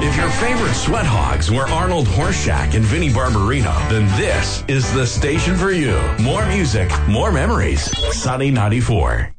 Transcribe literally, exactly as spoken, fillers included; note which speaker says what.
Speaker 1: If your favorite sweat hogs were Arnold Horseshack and Vinnie Barbarino, then this is the station for you. More music, more memories. Sunny ninety-four.